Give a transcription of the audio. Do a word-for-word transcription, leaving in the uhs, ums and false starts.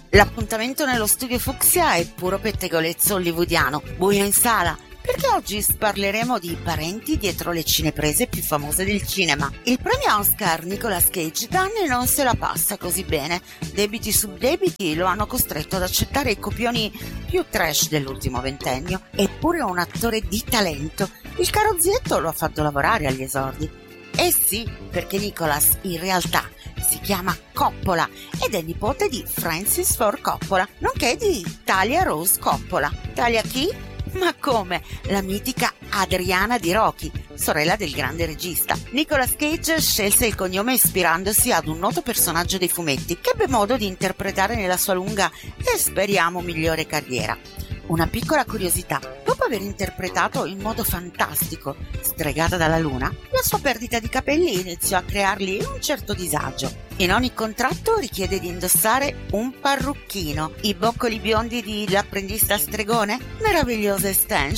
L'appuntamento nello studio Fucsia è puro pettegolezzo hollywoodiano, buio in sala, perché oggi parleremo di parenti dietro le cineprese più famose del cinema. Il premio Oscar Nicolas Cage da anni non se la passa così bene. Debiti su debiti lo hanno costretto ad accettare i copioni più trash dell'ultimo ventennio. Eppure è un attore di talento. Il caro zietto lo ha fatto lavorare agli esordi. Eh sì, perché Nicolas in realtà si chiama Coppola ed è nipote di Francis Ford Coppola, nonché di Talia Rose Coppola. Talia chi? Ma come? La mitica Adriana di Rocky, sorella del grande regista. Nicolas Cage scelse il cognome ispirandosi ad un noto personaggio dei fumetti che ebbe modo di interpretare nella sua lunga e speriamo migliore carriera. Una piccola curiosità: dopo aver interpretato in modo fantastico Stregata dalla Luna, la sua perdita di capelli iniziò a creargli un certo disagio. In ogni contratto richiede di indossare un parrucchino. I boccoli biondi di L'apprendista stregone? Meravigliose extension